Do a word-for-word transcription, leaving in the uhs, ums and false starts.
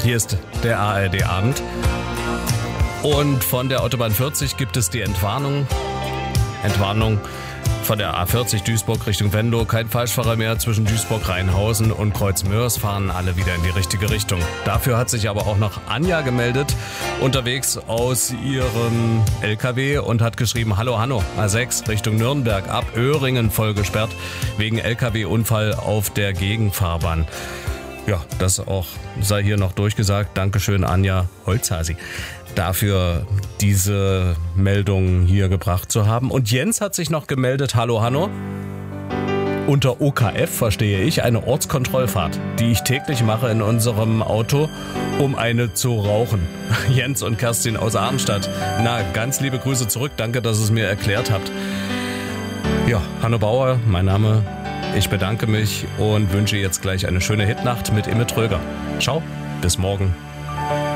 Hier ist der A R D-Abend. Und von der Autobahn vierzig gibt es die Entwarnung. Entwarnung von der A vierzig Duisburg Richtung Venlo. Kein Falschfahrer mehr zwischen Duisburg-Rheinhausen und Kreuzmörs, fahren alle wieder in die richtige Richtung. Dafür hat sich aber auch noch Anja gemeldet, unterwegs aus ihrem L K W und hat geschrieben: Hallo Hanno, A sechs Richtung Nürnberg ab Öhringen voll gesperrt wegen L K W-Unfall auf der Gegenfahrbahn. Ja, das auch sei hier noch durchgesagt. Dankeschön, Anja Holzhasi, dafür diese Meldung hier gebracht zu haben. Und Jens hat sich noch gemeldet. Hallo Hanno. Unter O K F verstehe ich eine Ortskontrollfahrt, die ich täglich mache in unserem Auto, um eine zu rauchen. Jens und Kerstin aus Arnstadt. Na, ganz liebe Grüße zurück. Danke, dass ihr es mir erklärt habt. Ja, Hanno Bauer, mein Name. Ich bedanke mich und wünsche jetzt gleich eine schöne Hitnacht mit Imme Tröger. Ciao, bis morgen.